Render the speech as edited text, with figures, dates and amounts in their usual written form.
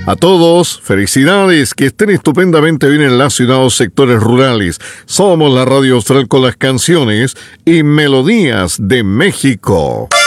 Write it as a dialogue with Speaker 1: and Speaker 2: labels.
Speaker 1: A todos, felicidades, que estén estupendamente bien en la ciudad o sectores rurales. Somos la Radio Austral con las canciones y melodías de México.